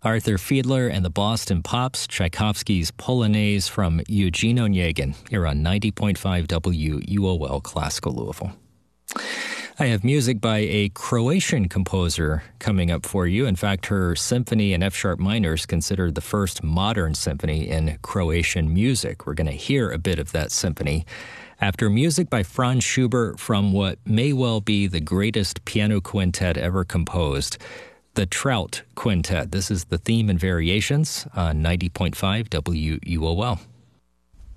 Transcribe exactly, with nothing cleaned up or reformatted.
Arthur Fiedler and the Boston Pops, Tchaikovsky's Polonaise from Eugene Onegin, here on ninety point five W U O L Classical Louisville. I have music by a Croatian composer coming up for you. In fact, her symphony in F-sharp minor is considered the first modern symphony in Croatian music. We're going to hear a bit of that symphony after music by Franz Schubert from what may well be the greatest piano quintet ever composed, the Trout Quintet. This is the theme and variations on ninety point five W U O L.